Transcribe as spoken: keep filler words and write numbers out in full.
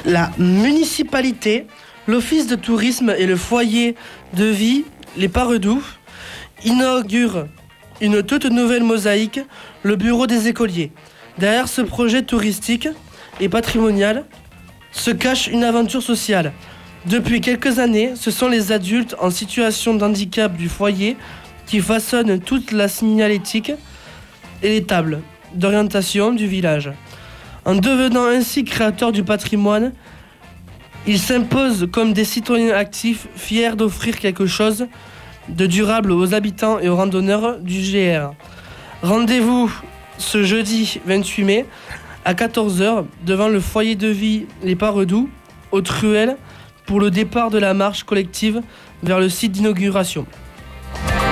La municipalité, l'office de tourisme et le foyer de vie Les Paredoux inaugurent une toute nouvelle mosaïque, le bureau des écoliers. Derrière ce projet touristique et patrimonial se cache une aventure sociale. Depuis quelques années, ce sont les adultes en situation de handicap du foyer qui façonnent toute la signalétique et les tables d'orientation du village. En devenant ainsi créateurs du patrimoine, ils s'imposent comme des citoyens actifs, fiers d'offrir quelque chose de durable aux habitants et aux randonneurs du G R. Rendez-vous ce jeudi vingt-huit mai à quatorze heures devant le foyer de vie Les Paredoux, au Truel, pour le départ de la marche collective vers le site d'inauguration.